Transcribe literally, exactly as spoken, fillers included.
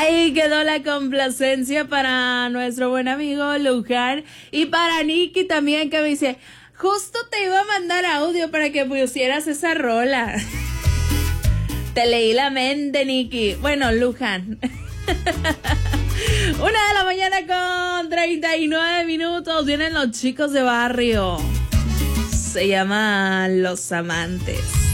Ahí quedó la complacencia para nuestro buen amigo Luján y para Nicky también, que me dice, justo te iba a mandar audio para que pusieras esa rola. Te leí la mente, Nicky. Bueno, Luján. Una de la mañana con treinta y nueve minutos. Vienen los chicos de barrio. Se llama Los Amantes.